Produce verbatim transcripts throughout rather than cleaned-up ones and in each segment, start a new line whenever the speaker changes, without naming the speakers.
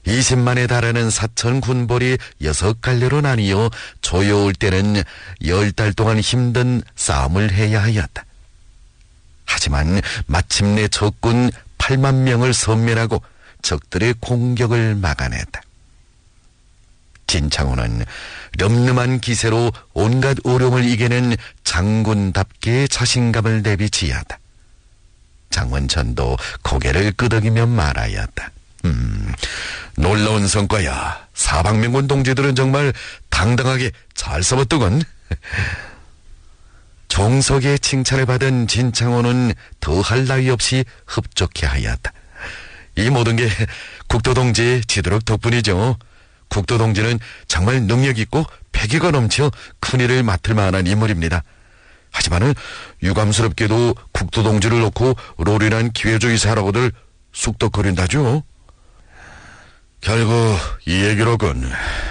이십만에 달하는 사천 군벌이 여섯 갈래로 나뉘어 조여올 때는 열 달 동안 힘든 싸움을 해야 하였다. 하지만 마침내 적군 팔만 명을 섬멸하고 적들의 공격을 막아냈다. 진창호는 늠름한 기세로 온갖 어려움을 이겨낸 장군답게 자신감을 내비치었다. 장문천도 고개를 끄덕이며 말하였다. 음, 놀라운 성과야. 사방면군 동지들은 정말 당당하게 잘 싸웠더군. 종석의 칭찬을 받은 진창호는 더할 나위 없이 흡족해 하였다. 이 모든 게 국도동지의 지도력 덕분이죠. 국도동지는 정말 능력있고 패기가 넘쳐 큰일을 맡을 만한 인물입니다. 하지만은 유감스럽게도 국도동지를 놓고 롤이란 기회주의 사라고들 쑥덕거린다죠. 결국 이 얘기로군.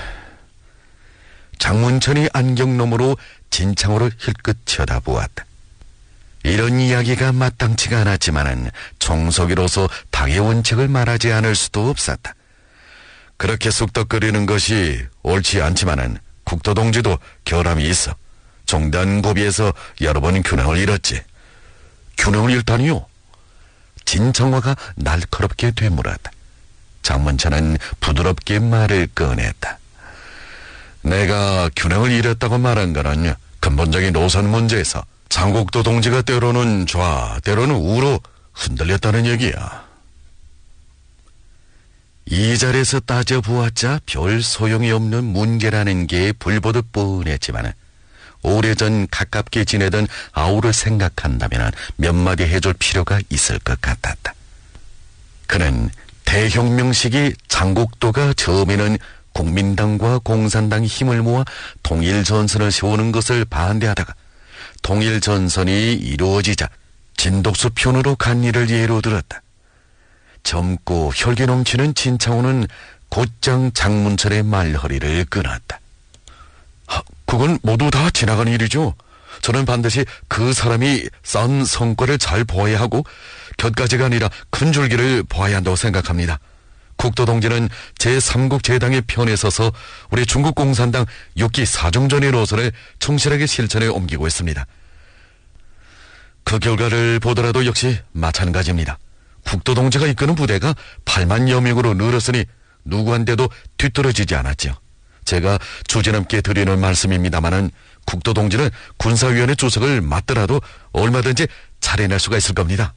장문천이 안경 너머로 진창호를 힐끗 쳐다보았다. 이런 이야기가 마땅치가 않았지만은 종석이로서 당의 원칙을 말하지 않을 수도 없었다. 그렇게 쑥덕거리는 것이 옳지 않지만은 국도동지도 결함이 있어. 종단 고비에서 여러 번 균형을 잃었지. 균형을 잃다니요? 진창호가 날카롭게 되물었다. 장문천은 부드럽게 말을 꺼냈다. 내가 균형을 잃었다고 말한 거는 근본적인 노선 문제에서 장국도 동지가 때로는 좌, 때로는 우로 흔들렸다는 얘기야. 이 자리에서 따져보았자 별 소용이 없는 문제라는 게 불보듯 뻔했지만 오래전 가깝게 지내던 아우를 생각한다면 몇 마디 해줄 필요가 있을 것 같았다. 그는 대혁명 시기 장국도가 처음에는 국민당과 공산당이 힘을 모아 통일전선을 세우는 것을 반대하다가 통일전선이 이루어지자 진독수 편으로 간 일을 예로 들었다. 젊고 혈기 넘치는 진창호는 곧장 장문철의 말허리를 끊었다. 하, 그건 모두 다 지나간 일이죠. 저는 반드시 그 사람이 쌓은 성과를 잘 보아야 하고 곁가지가 아니라 큰 줄기를 보아야 한다고 생각합니다. 국도동지는 제삼국 제당의 편에 서서 우리 중국 공산당 육 기 사정전의 노선을 충실하게 실천해 옮기고 있습니다. 그 결과를 보더라도 역시 마찬가지입니다. 국도동지가 이끄는 부대가 팔만여 명으로 늘었으니 누구한테도 뒤떨어지지 않았죠. 제가 주제넘게 드리는 말씀입니다마는 국도동지는 군사위원회 주석을 맡더라도 얼마든지 차려낼 수가 있을 겁니다.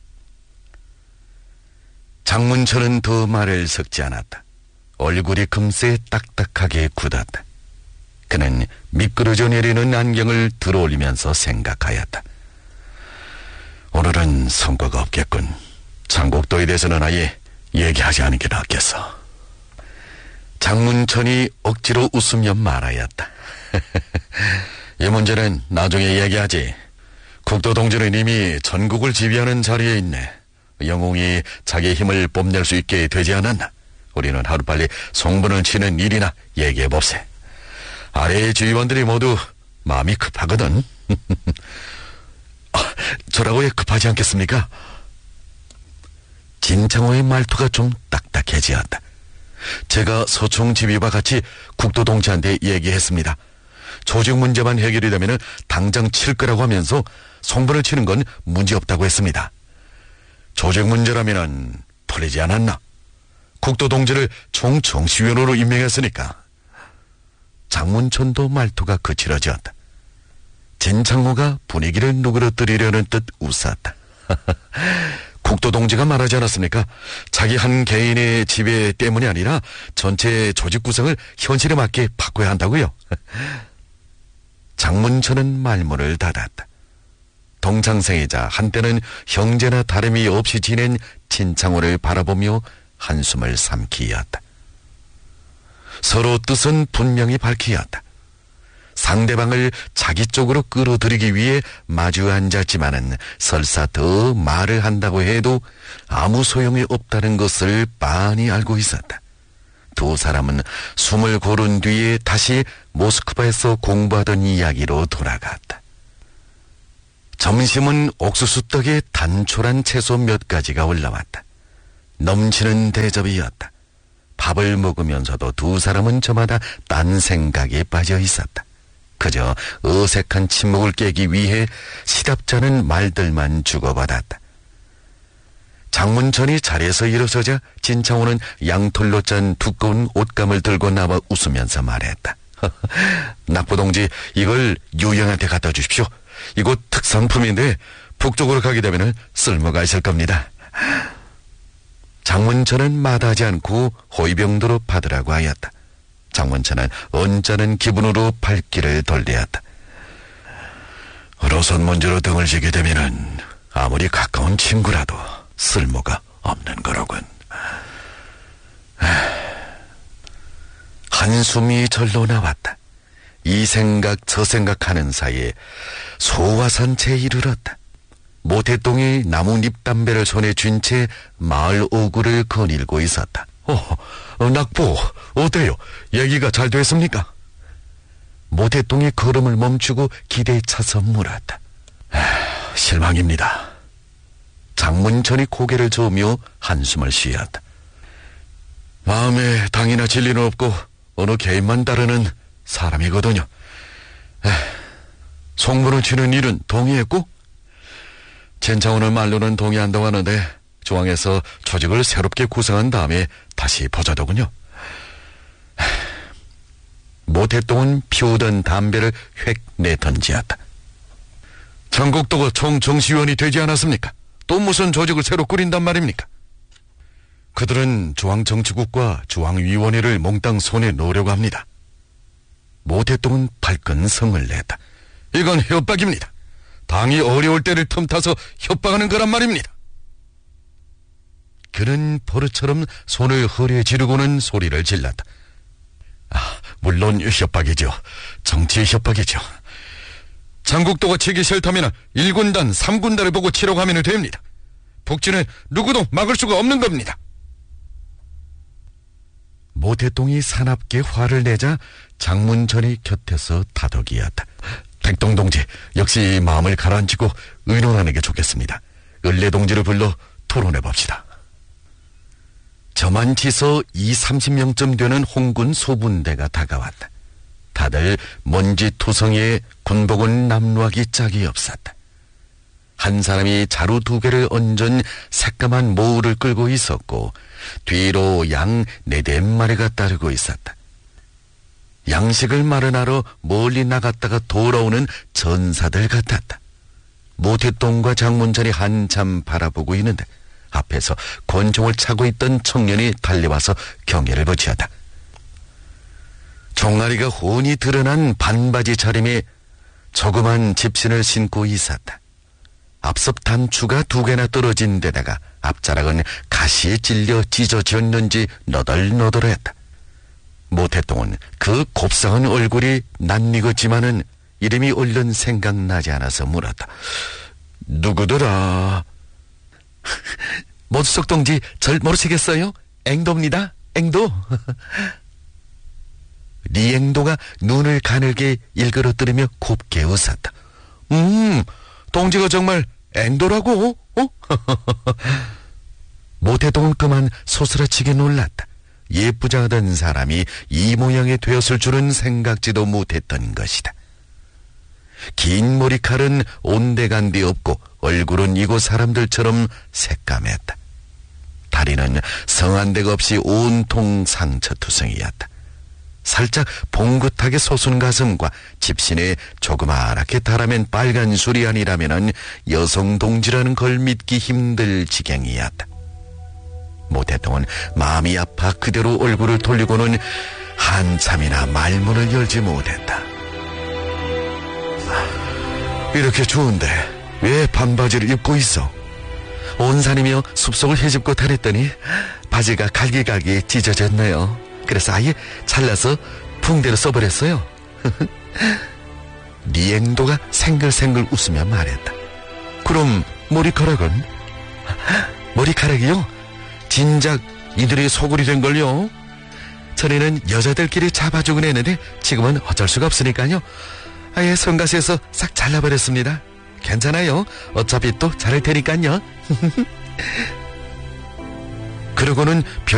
장문철은 더 말을 섞지 않았다. 얼굴이 금세 딱딱하게 굳었다. 그는 미끄러져 내리는 안경을 들어올리면서 생각하였다. 오늘은 성과가 없겠군. 장국도에 대해서는 아예 얘기하지 않은 게 낫겠어. 장문천이 억지로 웃으며 말하였다. 이 문제는 나중에 얘기하지. 국도동지는 이미 전국을 지휘하는 자리에 있네. 영웅이 자기의 힘을 뽐낼 수 있게 되지 않았나? 우리는 하루빨리 송분을 치는 일이나 얘기해봅세. 아래의 지휘관들이 모두 마음이 급하거든. 아, 저라고 왜 급하지 않겠습니까? 진창호의 말투가 좀 딱딱해지었다. 제가 서총 지휘와 같이 국도동지한테 얘기했습니다. 조직 문제만 해결이 되면 당장 칠 거라고 하면서 송분을 치는 건 문제없다고 했습니다. 조직 문제라면 풀리지 않았나? 국도동지를 총정치위원으로 임명했으니까. 장문천도 말투가 거칠어졌다. 진창호가 분위기를 누그러뜨리려는 듯 웃었다. 국도동지가 말하지 않았습니까? 자기 한 개인의 지배 때문이 아니라 전체 조직 구성을 현실에 맞게 바꿔야 한다고요. 장문천은 말문을 닫았다. 동창생이자 한때는 형제나 다름이 없이 지낸 진창호를 바라보며 한숨을 삼키었다. 서로 뜻은 분명히 밝히었다. 상대방을 자기 쪽으로 끌어들이기 위해 마주 앉았지만은 설사 더 말을 한다고 해도 아무 소용이 없다는 것을 빤히 알고 있었다. 두 사람은 숨을 고른 뒤에 다시 모스크바에서 공부하던 이야기로 돌아갔다. 점심은 옥수수떡에 단촐한 채소 몇 가지가 올라왔다. 넘치는 대접이었다. 밥을 먹으면서도 두 사람은 저마다 딴 생각에 빠져 있었다. 그저 어색한 침묵을 깨기 위해 시답잖은 말들만 주고받았다. 장문천이 자리에서 일어서자 진창호는 양털로 짠 두꺼운 옷감을 들고 나와 웃으면서 말했다. 낙부동지, 이걸 유영한테 갖다 주십시오. 이곳 특산품인데 북쪽으로 가게 되면 쓸모가 있을 겁니다. 장문천은 마다하지 않고 호위병도로 받으라고 하였다. 장문천은 언짢은 기분으로 발길을 돌리었다. 로선 문제로 등을 지게 되면은 아무리 가까운 친구라도 쓸모가 없는 거로군. 한숨이 절로 나왔다. 이 생각 저 생각하는 사이에 소화산체에 이르렀다. 모태똥이 나뭇잎 담배를 손에 쥔 채 마을 오구를 거닐고 있었다. 어, 어, 낙보, 어때요? 얘기가 잘 됐습니까? 모태똥이 걸음을 멈추고 기대에 차서 물었다. 하, 실망입니다. 장문천이 고개를 저으며 한숨을 쉬었다. 마음에 당이나 진리는 없고 어느 개인만 따르는 사람이거든요. 에, 송문을 치는 일은 동의했고, 진창훈을 말로는 동의한다고 하는데 중앙에서 조직을 새롭게 구성한 다음에 다시 보자더군요. 모태똥은 피우던 담배를 획 내던지었다. 전국도가 총정시위원이 되지 않았습니까? 또 무슨 조직을 새로 꾸린단 말입니까? 그들은 중앙정치국과 중앙위원회를 몽땅 손에 넣으려고 합니다. 모태똥은 발끈 성을 냈다. 이건 협박입니다. 당이 어려울 때를 틈타서 협박하는 거란 말입니다. 그는 버릇처럼 손을 허리에 지르고는 소리를 질렀다. 아, 물론 협박이죠. 정치 협박이죠. 장국도가 치기 싫다면 일 군단, 삼 군단을 보고 치려고 하면 됩니다. 북진은 누구도 막을 수가 없는 겁니다. 모태똥이 사납게 화를 내자 장문천이 곁에서 다독이었다. 백동 동지, 역시 마음을 가라앉히고 의논하는 게 좋겠습니다. 을래 동지를 불러 토론해봅시다. 저만치서 이삼십 명쯤 되는 홍군 소분대가 다가왔다. 다들 먼지투성이에 군복은 남루하기 짝이 없었다. 한 사람이 자루 두 개를 얹은 새까만 모우를 끌고 있었고 뒤로 양 네댓 마리가 따르고 있었다. 양식을 마련하러 멀리 나갔다가 돌아오는 전사들 같았다. 모태똥과 장문천이 한참 바라보고 있는데 앞에서 권총을 차고 있던 청년이 달려와서 경계를 붙였다. 종아리가 훤히 드러난 반바지 차림에 조그만 집신을 신고 있었다. 앞섭 단추가 두 개나 떨어진 데다가 앞자락은 가시에 찔려 찢어졌는지 너덜너덜했다. 모태똥은 그 곱상한 얼굴이 낯익었지만은 이름이 얼른 생각나지 않아서 물었다. 누구더라? 모수석 동지 절 모르시겠어요? 앵도입니다. 앵도. 리앵도가 눈을 가늘게 일그러뜨리며 곱게 웃었다. 음, 동지가 정말 앵도라고? 어? 모태똥은 그만 소스라치게 놀랐다. 예쁘장하던 사람이 이 모양이 되었을 줄은 생각지도 못했던 것이다. 긴 머리칼은 온데간데 없고 얼굴은 이곳 사람들처럼 새까맸다. 다리는 성한 데가 없이 온통 상처투성이었다. 살짝 봉긋하게 솟은 가슴과 집신에 조그맣게 달아맨 빨간 술이 아니라면 여성 동지라는 걸 믿기 힘들 지경이었다. 모태똥은 마음이 아파 그대로 얼굴을 돌리고는 한참이나 말문을 열지 못했다. 이렇게 추운데 왜 반바지를 입고 있어? 온산이며 숲속을 헤집고 다녔더니 바지가 갈기갈기 찢어졌네요. 그래서 아예 잘라서 붕대로 써버렸어요. 리앵도가 생글생글 웃으며 말했다. 그럼 머리카락은? 머리카락이요? 진작 이들이 소굴이 된걸요. 전에는 여자들끼리 잡아주곤 했는데 지금은 어쩔 수가 없으니까요. 아예 성가시에서 싹 잘라버렸습니다. 괜찮아요. 어차피 또 자를 테니까요. 그러고는 별